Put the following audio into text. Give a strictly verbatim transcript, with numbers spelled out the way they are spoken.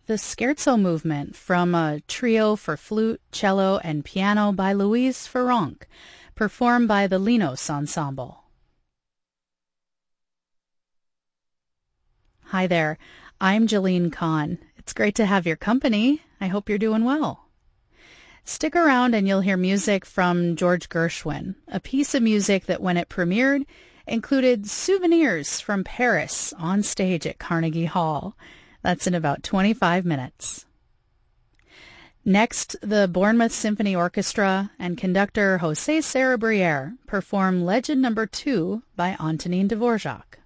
the Scherzo movement from a trio for flute, cello, and piano by Louise Ferronk, performed by the Linos Ensemble. Hi there, I'm Jalene Kahn. It's great to have your company. I hope you're doing well. Stick around and you'll hear music from George Gershwin, a piece of music that when it premiered included souvenirs from Paris on stage at Carnegie Hall. That's in about twenty-five minutes. Next, the Bournemouth Symphony Orchestra and conductor José Sarabrière perform Legend Number Two by Antonin Dvorak.